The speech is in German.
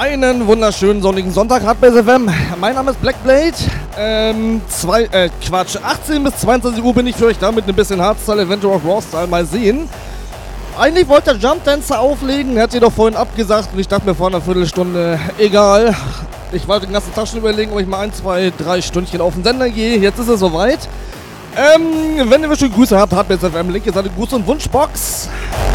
Einen wunderschönen sonnigen Sonntag, Hardbase FM. Mein Name ist Blackblade. 18 bis 22 Uhr bin ich für euch da mit ein bisschen Hardstyle, Adventure of Raw-Style. Mal sehen. Eigentlich wollte der Jump Dancer auflegen, er hat jedoch vorhin abgesagt und ich dachte mir vor einer Viertelstunde, egal. Ich wollte den ganzen Tag schon überlegen, ob ich mal 1, 2, 3 Stündchen auf den Sender gehe. Jetzt ist es soweit. Wenn ihr schon Grüße habt, Hardbase FM, Link ist eine Gruß- und Wunschbox.